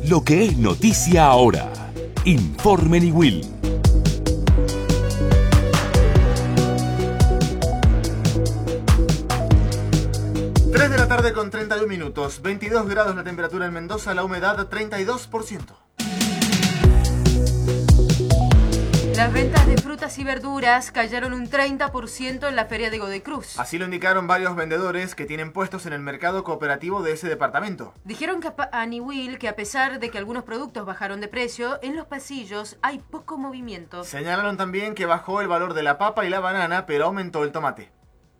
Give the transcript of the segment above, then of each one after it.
Lo que es noticia ahora. Informe Niwil. De la tarde con 31 minutos, 22 grados la temperatura en Mendoza, la humedad 32%. Las ventas de frutas y verduras cayeron un 30% en la feria de Godoy Cruz. Así lo indicaron varios vendedores que tienen puestos en el mercado cooperativo de ese departamento. Dijeron a Niwil que a pesar de que algunos productos bajaron de precio, en los pasillos hay poco movimiento. Señalaron también que bajó el valor de la papa y la banana, pero aumentó el tomate.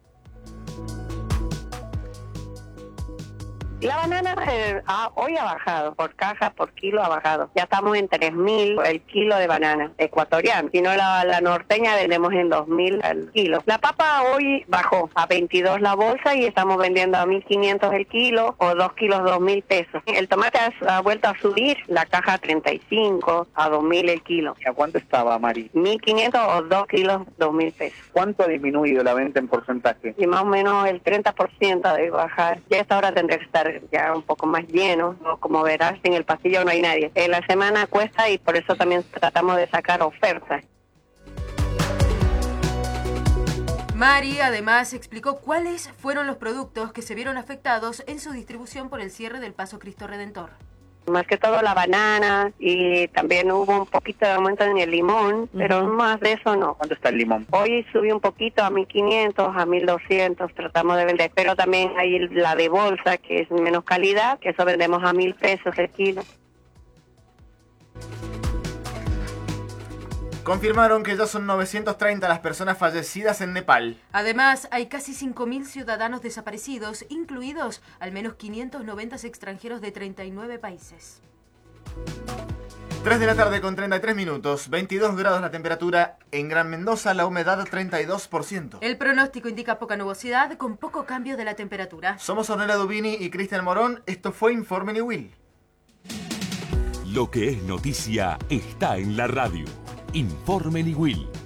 La banana hoy ha bajado, por caja, por kilo ha bajado. Ya estamos en 3.000 el kilo de banana ecuatoriana. Si no, la norteña vendemos en 2.000 el kilo. La papa hoy bajó a 22 la bolsa y estamos vendiendo a 1.500 el kilo o 2 kilos 2.000 pesos. El tomate ha vuelto a subir, la caja a 35, a 2.000 el kilo. ¿A cuánto estaba, Mari? 1.500 o 2 kilos 2.000 pesos. ¿Cuánto ha disminuido la venta en porcentaje? Y más o menos el 30% de bajar. Ya a esta hora tendría que estar ya un poco más lleno, ¿no? Como verás, en el pasillo no hay nadie. En la semana cuesta y por eso también tratamos de sacar ofertas. Mari además explicó cuáles fueron los productos que se vieron afectados en su distribución por el cierre del Paso Cristo Redentor. Más que todo la banana y también hubo un poquito de aumento en el limón, pero más de eso no. ¿Cuánto está el limón? Hoy subió un poquito a 1.500, a 1.200, tratamos de vender, pero también hay la de bolsa que es menos calidad, que eso vendemos a 1.000 pesos el kilo. Confirmaron que ya son 930 las personas fallecidas en Nepal. Además, hay casi 5.000 ciudadanos desaparecidos, incluidos al menos 590 extranjeros de 39 países. 3 de la tarde con 33 minutos, 22 grados la temperatura en Gran Mendoza, la humedad 32%. El pronóstico indica poca nubosidad con poco cambio de la temperatura. Somos Ornella Dubini y Cristian Morón, esto fue Informe Niwil. Lo que es noticia está en la radio. Informe Niwil.